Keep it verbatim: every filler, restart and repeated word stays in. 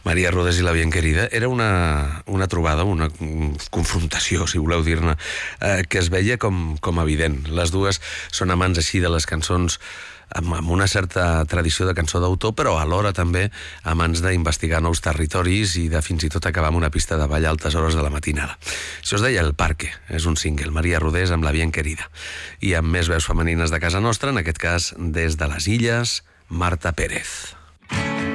Maria Rodés i la Bien Querida, era una, una trobada, una confrontació, si voleu dir-ne, eh, que es veia com, com evident. Les dues són amants així de les cançons amb, amb una certa tradició de cançó d'autor, però alhora també amants d'investigar nous territoris i de fins i tot acabar amb una pista de ball a altes hores de la matinada. Això es deia El Parque, és un single, Maria Rodés amb la Bien Querida. I amb més veus femenines de casa nostra, en aquest cas des de les Illes, Marta Pérez.